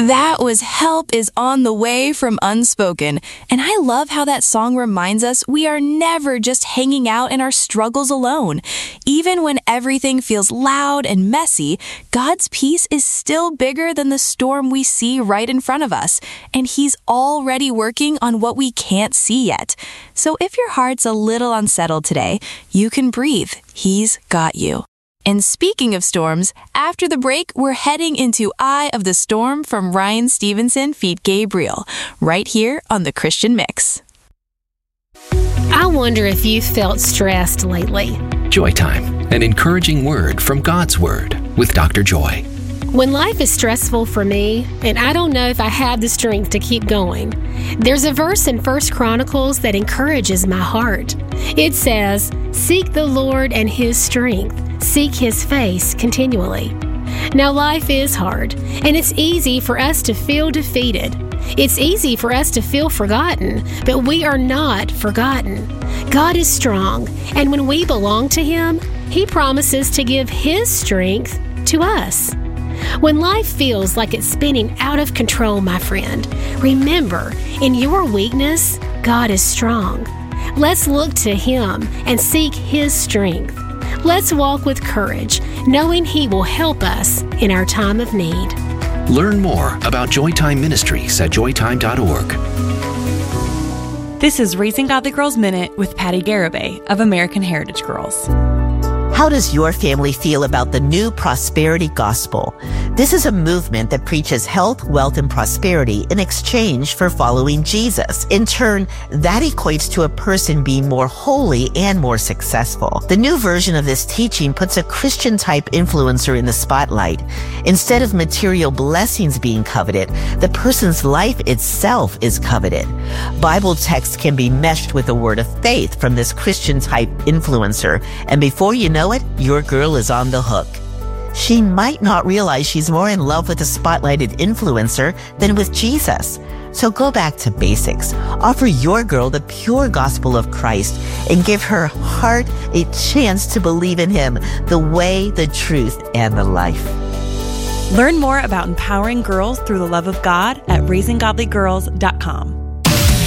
That was Help Is On the Way from Unspoken. And I love how that song reminds us we are never just hanging out in our struggles alone. Even when everything feels loud and messy, God's peace is still bigger than the storm we see right in front of us. And He's already working on what we can't see yet. So if your heart's a little unsettled today, you can breathe. He's got you. And speaking of storms, after the break, we're heading into Eye of the Storm from Ryan Stevenson feat. Gabriel, right here on The Christian Mix. I wonder if you've felt stressed lately. Joy Time, an encouraging word from God's Word with Dr. Joy. When life is stressful for me, and I don't know if I have the strength to keep going, there's a verse in 1 Chronicles that encourages my heart. It says, "Seek the Lord and His strength. Seek His face continually." Now, life is hard, and it's easy for us to feel defeated. It's easy for us to feel forgotten, but we are not forgotten. God is strong, and when we belong to Him, He promises to give His strength to us. When life feels like it's spinning out of control, my friend, remember, in your weakness, God is strong. Let's look to Him and seek His strength. Let's walk with courage, knowing He will help us in our time of need. Learn more about Joytime Ministries at joytime.org. This is Raising Godly Girls Minute with Patty Garibay of American Heritage Girls. How does your family feel about the New Prosperity Gospel? This is a movement that preaches health, wealth, and prosperity in exchange for following Jesus. In turn, that equates to a person being more holy and more successful. The new version of this teaching puts a Christian-type influencer in the spotlight. Instead of material blessings being coveted, the person's life itself is coveted. Bible text can be meshed with a word of faith from this Christian-type influencer, and before you know it, your girl is on the hook. She might not realize she's more in love with a spotlighted influencer than with Jesus. So go back to basics. Offer your girl the pure gospel of Christ and give her heart a chance to believe in Him, the way, the truth, and the life. Learn more about empowering girls through the love of God at raisinggodlygirls.com.